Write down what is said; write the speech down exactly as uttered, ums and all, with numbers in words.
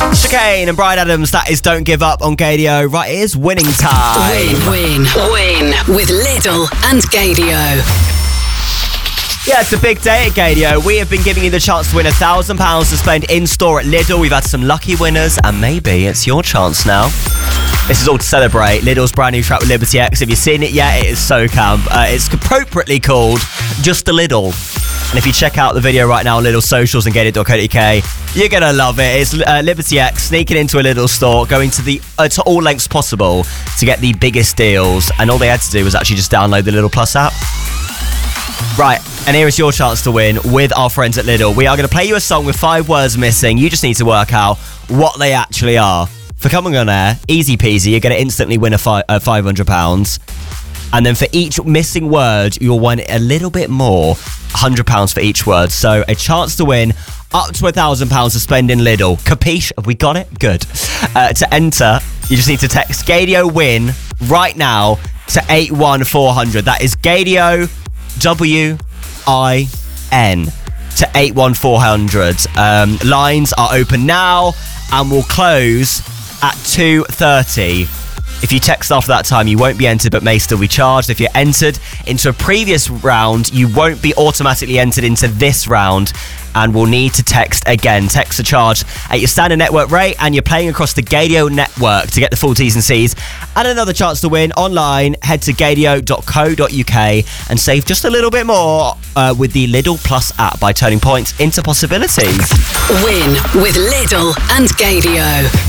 Chicane and Bryan Adams, that is Don't Give Up on Gaydio. Right, it is winning time. Win, win, win with Lidl and Gaydio. Yeah, it's a big day at Gaydio. We have been giving you the chance to win one thousand pounds to spend in-store at Lidl. We've had some lucky winners, and maybe it's your chance now. This is all to celebrate Lidl's brand new track with Liberty X. If you've seen it yet, it is so camp. Uh, it's appropriately called Just a Lidl. And if you check out the video right now on Lidl socials and gaydio dot co dot uk, you're going to love it. It's uh, Liberty X sneaking into a Lidl store, going to the uh, to all lengths possible to get the biggest deals. And all they had to do was actually just download the Lidl Plus app. Right, and here is your chance to win with our friends at Lidl. We are going to play you a song with five words missing. You just need to work out what they actually are. For coming on air, easy peasy, you're going to instantly win a fi- uh, five hundred pounds. And then for each missing word, you'll win a little bit more, one hundred pounds for each word. So a chance to win up to one thousand pounds to spend in Lidl. Capiche? Have we got it? Good. Uh, to enter, you just need to text Gaydio WIN right now to eight one four hundred. That is Gaydio W I N to eight one four hundred. Um, lines are open now and will close at two thirty. If you text after that time, you won't be entered but may still be charged. If you're entered into a previous round, you won't be automatically entered into this round and will need to text again. Text the charge at your standard network rate, and you're playing across the Gaydio network. To get the full T's and C's and another chance to win online, head to gaydio dot co dot uk and save just a little bit more uh, with the Lidl Plus app by turning points into possibilities. Win with Lidl and Gaydio.